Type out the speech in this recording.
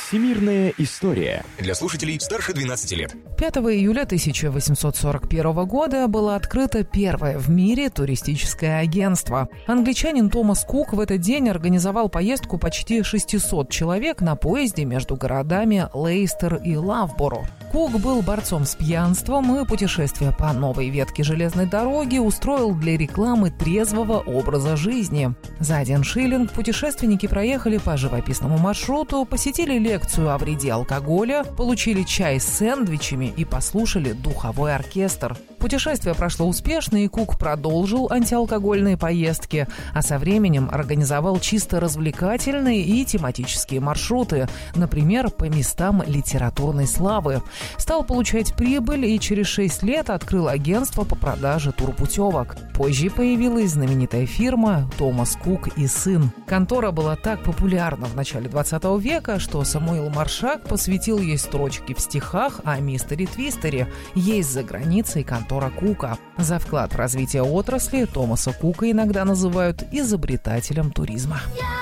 Всемирная история. Для слушателей старше 12 лет. 5 июля 1841 года было открыто первое в мире туристическое агентство. Англичанин Томас Кук в этот день организовал поездку почти 600 человек на поезде между городами Лейстер и Лавборо. Кук был борцом с пьянством и путешествие по новой ветке железной дороги устроил для рекламы трезвого образа жизни. За 1 шиллинг путешественники проехали по живописному маршруту, посетили лекцию о вреде алкоголя, получили чай с сэндвичами и послушали духовой оркестр. Путешествие прошло успешно, и Кук продолжил антиалкогольные поездки, а со временем организовал чисто развлекательные и тематические маршруты, например, по местам литературной славы. Стал получать прибыль и через 6 лет открыл агентство по продаже турпутевок. Позже появилась знаменитая фирма «Томас Кук и сын». Контора была так популярна в начале 20 века, что Самуил Маршак посвятил ей строчки в стихах о мистере Твистере. Есть за границей контора Кука. За вклад в развитие отрасли Томаса Кука иногда называют изобретателем туризма.